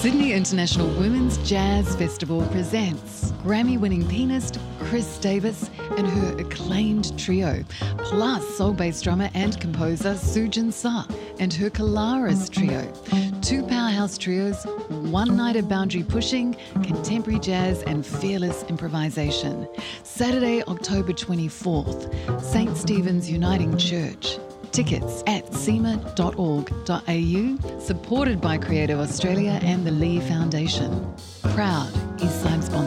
Sydney International Women's Jazz Festival presents Grammy-winning pianist Chris Davis and her acclaimed trio, plus soul-bass drummer and composer Sujin Sa and her Kalaris trio. Two powerhouse trios, one night of boundary pushing, contemporary jazz and fearless improvisation. Saturday, October 24th, St. Stephen's Uniting Church. Tickets at sema.org.au, supported by Creative Australia and the Lee Foundation. Proud Eastside sponsor.